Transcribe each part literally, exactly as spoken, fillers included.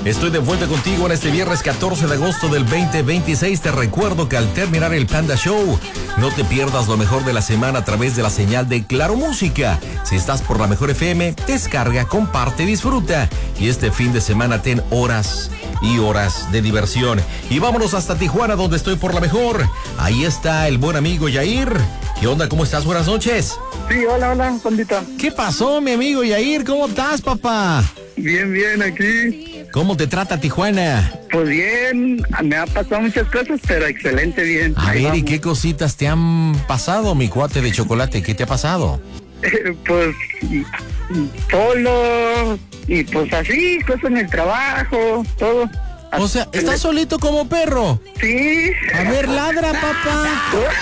Estoy de vuelta contigo en este viernes catorce de agosto del veinte veintiséis. Te recuerdo que al terminar el Panda Show, no te pierdas lo mejor de la semana a través de la señal de Claro Música. Si estás por la Mejor F M, descarga, comparte, disfruta. Y este fin de semana ten horas y horas de diversión. Y vámonos hasta Tijuana, donde estoy por la Mejor. Ahí está el buen amigo Yair. ¿Qué onda? ¿Cómo estás? Buenas noches. Sí, hola, hola, Pandita. ¿Qué pasó, mi amigo Yair? ¿Cómo estás, papá? Bien, bien, aquí. ¿Cómo te trata Tijuana? Pues bien, me ha pasado muchas cosas, pero excelente, bien. A Ahí ver, vamos. ¿y qué cositas te han pasado, mi cuate de chocolate? ¿Qué te ha pasado? Pues, solo, y pues así, cosas en el trabajo, todo. O sea, ¿estás solito como perro? Sí. A ver, ladra, papá.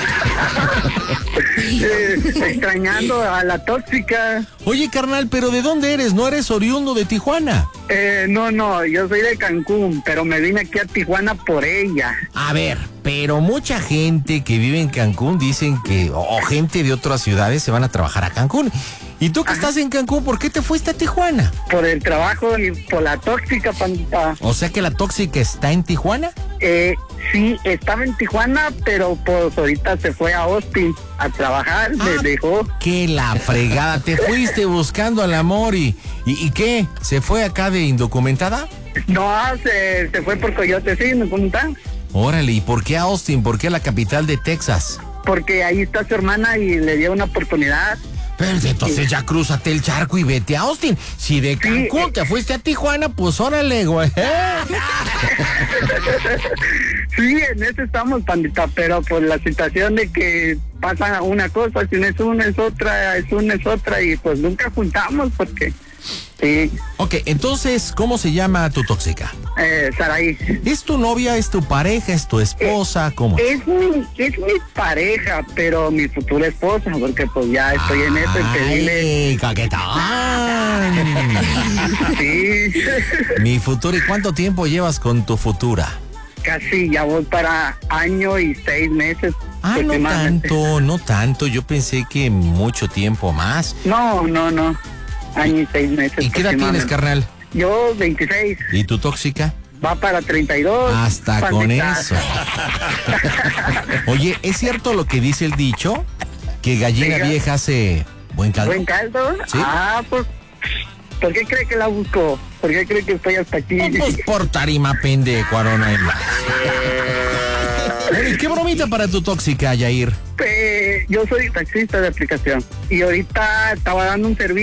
Eh, extrañando a la tóxica. Oye, carnal, ¿pero de dónde eres? ¿No eres oriundo de Tijuana? Eh, no, no, yo soy de Cancún, pero me vine aquí a Tijuana por ella. A ver, pero mucha gente que vive en Cancún dicen que, o gente de otras ciudades se van a trabajar a Cancún. ¿Y tú que Ajá. estás en Cancún, por qué te fuiste a Tijuana? Por el trabajo y por la tóxica, Pandita. O sea que la tóxica está en Tijuana. Eh, sí, estaba en Tijuana, pero pues ahorita se fue a Austin a trabajar, Ah, me dejó. ¡Qué la fregada! Te fuiste buscando al amor y, y... ¿Y qué? ¿Se fue acá de indocumentada? No, se, se fue por Coyote, sí, ¿me cuentan? Órale, ¿y por qué a Austin? ¿Por qué a la capital de Texas? Porque ahí está su hermana y le dio una oportunidad. Pero entonces ya crúzate el charco y vete a Austin. Si de Cancún eh. te fuiste a Tijuana, pues órale, güey. Sí, en eso estamos, Pandita, pero por la situación de que pasa una cosa, si no es una es otra, es una es otra, y pues nunca juntamos porque... Sí, Ok, entonces, ¿cómo se llama tu tóxica? eh, Saraí. ¿Es tu novia, es tu pareja, es tu esposa? ¿Cómo? Es mi, es mi pareja, pero mi futura esposa, porque pues ya estoy en eso y pedirle... ¡Ay, caquetán! Sí, Mi futuro, ¿y cuánto tiempo llevas con tu futura? casi ya voy para año y seis meses. Ah, no aproximadamente. tanto, no tanto. Yo pensé que mucho tiempo más. No, no, no, año y seis meses. ¿Y qué edad tienes, aproximadamente. carnal? Yo veintiséis, ¿Y tu tóxica? va para treinta y dos. Hasta con Pandita. eso. Oye, ¿es cierto lo que dice el dicho? Que gallina Diga. vieja hace buen caldo. ¿Buen caldo? Sí. Ah, pues, ¿por qué cree que la busco? ¿Por qué cree que estoy hasta aquí? Oh, pues por tarima pendejo, Arona. Bueno, ¿y qué bromita para tu tóxica, Yair? Eh, yo soy taxista de aplicación y ahorita estaba dando un servicio